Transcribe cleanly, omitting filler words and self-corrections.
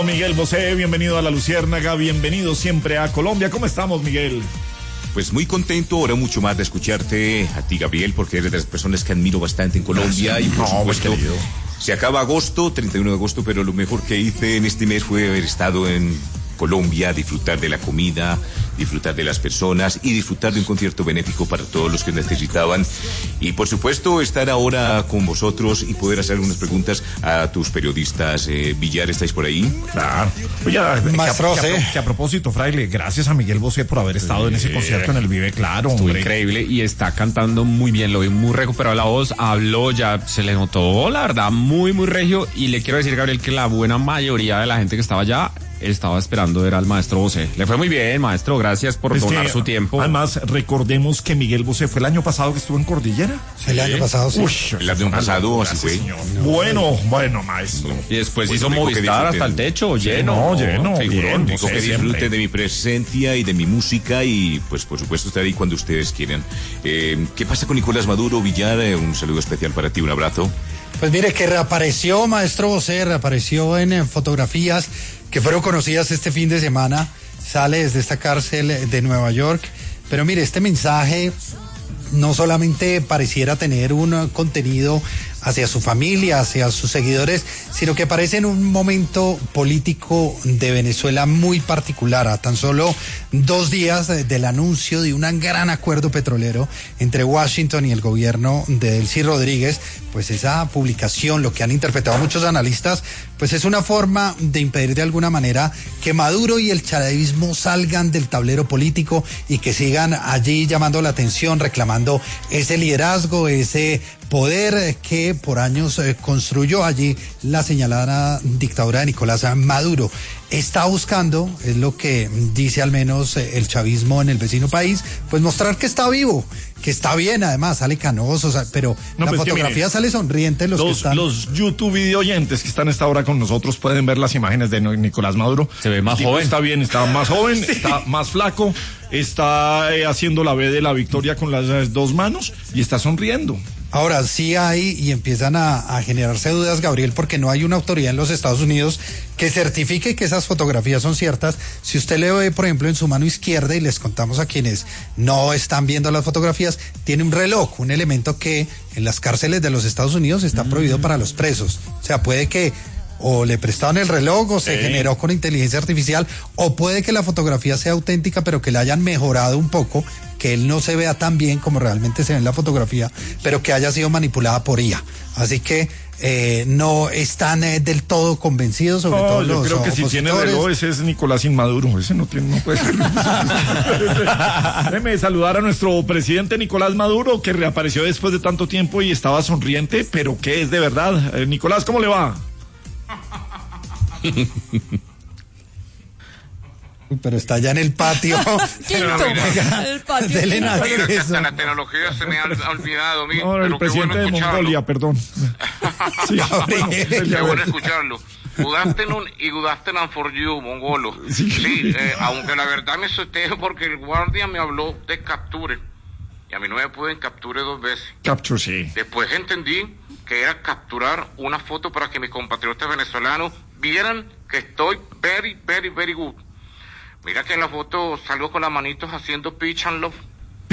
Miguel Bosé, bienvenido a La Luciérnaga, bienvenido siempre a Colombia. ¿Cómo estamos, Miguel? Pues muy contento, ahora mucho más de escucharte a ti, Gabriel, porque eres de las personas que admiro bastante en Colombia. Y por supuesto, se acaba agosto, 31 de agosto, pero lo mejor que hice en este mes fue haber estado en Colombia, disfrutar de la comida, disfrutar de las personas y disfrutar de un concierto benéfico para todos los que necesitaban. Y por supuesto, estar ahora con vosotros y poder hacer unas preguntas a tus periodistas. Villar, ¿estáis por ahí? Claro. Oye, que a propósito, Fraile, gracias a Miguel Bosé por haber estado en ese concierto en el Vive Claro. Estuvo hombre. increíble y está cantando muy bien, lo vi muy recuperado la voz, habló, ya se le notó, la verdad, muy, muy regio. Y le quiero decir, Gabriel, que la buena mayoría de la gente que estaba allá estaba esperando ver al maestro Bosé. Le fue muy bien, maestro, gracias por donar su tiempo. Además, recordemos que Miguel Bosé fue el año pasado que estuvo en Cordillera. El año pasado, sí. El año pasado, así fue. Bueno, maestro. Y después hizo Movistar hasta el techo, lleno. Lleno. Bien, digo que disfruten siempre de mi presencia y de mi música y pues por supuesto estaré ahí cuando ustedes quieran. ¿Qué pasa con Nicolás Maduro, Villar? Un saludo especial para ti, un abrazo. Pues mire que reapareció maestro Bosé, reapareció en fotografías que fueron conocidas este fin de semana, sale desde esta cárcel de Nueva York, pero mire, este mensaje no solamente pareciera tener un contenido hacia su familia, hacia sus seguidores, sino que parece en un momento político de Venezuela muy particular, a tan solo 2 días del anuncio de un gran acuerdo petrolero entre Washington y el gobierno de Delcy Rodríguez. Pues esa publicación, lo que han interpretado muchos analistas, pues es una forma de impedir de alguna manera que Maduro y el chavismo salgan del tablero político y que sigan allí llamando la atención, reclamando ese liderazgo, ese poder que por años construyó allí la señalada dictadura de Nicolás Maduro. Está buscando, es lo que dice al menos el chavismo en el vecino país, pues mostrar que está vivo, que está bien, además sale canoso, pero la fotografía sale sonriente. Los YouTube video oyentes que están a esta hora con nosotros pueden ver las imágenes de Nicolás Maduro. Se ve más joven. Está bien, está más joven, sí. Está más flaco, está haciendo la B de la victoria con las 2 manos y está sonriendo. Ahora sí hay y empiezan a generarse dudas, Gabriel, porque no hay una autoridad en los Estados Unidos que certifique que esas fotografías son ciertas. Si usted le ve, por ejemplo, en su mano izquierda, y les contamos a quienes no están viendo las fotografías, tiene un reloj, un elemento que en las cárceles de los Estados Unidos está prohibido para los presos. O sea, puede que o le prestaron el reloj o se generó con inteligencia artificial, o puede que la fotografía sea auténtica pero que la hayan mejorado un poco, que él no se vea tan bien como realmente se ve en la fotografía, pero que haya sido manipulada por IA. Así que no están del todo convencidos, sobre todo los yo creo que si tiene reloj, ese es Nicolás Inmaduro, ese no puede ser. Déjeme saludar a nuestro presidente Nicolás Maduro, que reapareció después de tanto tiempo y estaba sonriente, pero que es de verdad. Nicolás, ¿cómo le va? Pero está allá en el patio. El patio. La tecnología se me ha olvidado. No, el presidente de Mongolia, perdón. Sí, qué bueno escucharlo. Good afternoon y good afternoon for you, mongolo. Sí, aunque la verdad me asusté porque el guardia me habló de capture. Y a mí no me pueden capture 2 veces. Capture, sí. Después entendí que era capturar una foto para que mis compatriotas venezolanos vieran que estoy very, very, very good. Mira que en la foto salgo con las manitos haciendo peace and love.